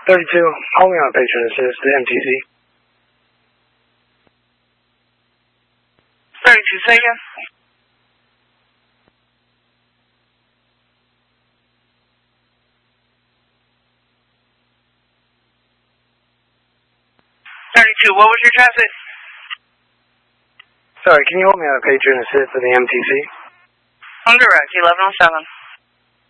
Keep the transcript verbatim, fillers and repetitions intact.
thirty-two, hold me on patron assist, the M T C. thirty-two, say again. thirty-two, what was your traffic? Sorry, can you hold me on patron assist for the M T C? On direct, eleven oh seven.